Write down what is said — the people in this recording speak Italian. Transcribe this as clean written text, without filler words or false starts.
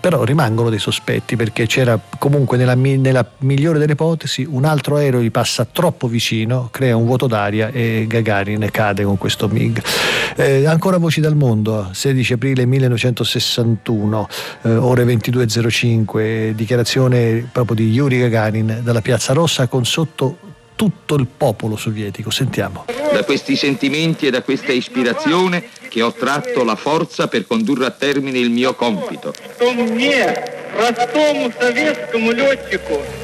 però rimangono dei sospetti, perché c'era comunque nella migliore delle ipotesi un altro aereo gli passa troppo vicino, crea un vuoto d'aria e Gagarin cade con questo MiG. Ancora voci dal mondo, 16 aprile 1961, ore 22:05, dichiarazione proprio di Yuri Gagarin dalla Piazza Rossa con sotto tutto il popolo sovietico. Sentiamo. Da questi sentimenti e da questa ispirazione che ho tratto la forza per condurre a termine il mio compito.